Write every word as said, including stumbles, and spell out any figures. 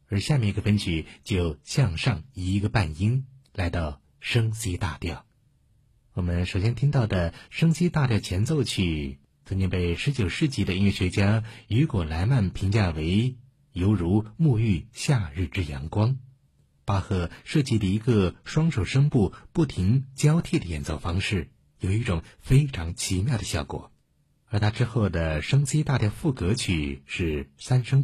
而下面一个分曲就向上移一个半音，来到升 C 大调。我们首先听到的升 C 大调前奏曲，曾经被十九世纪的音乐学家雨果·莱曼评价为犹如沐浴夏日之阳光。巴赫设计的一个双手声部不停交替的演奏方式，有一种非常奇妙的效果。而他之后的升 C 大调副歌曲是三声